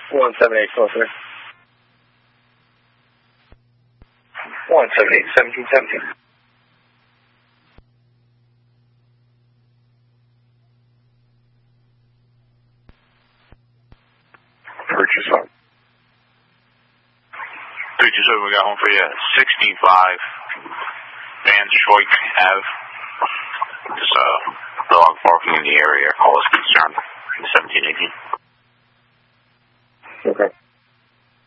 17843. 178 1717. Purchase home. 327, we got home for you. 65 Van Schoik Ave. Just dog barking in the area. Call us concerned. 1718. Okay.